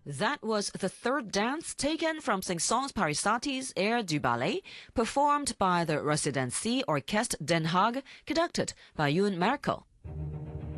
That was the third dance taken from Saint-Saëns Parisotti's Air du Ballet, performed by the Residency Orchestre Den Haag, conducted by Yoon Merkel.